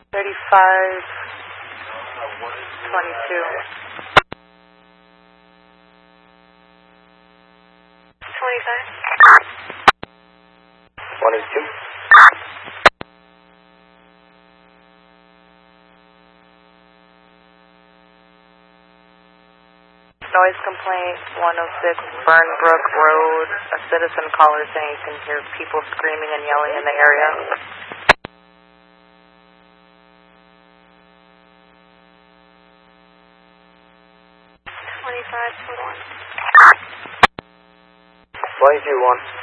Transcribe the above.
35, 22. 22. Noise complaint, 106 Burnbrook Road. A citizen caller saying he can hear people screaming and yelling in the area. 22-1.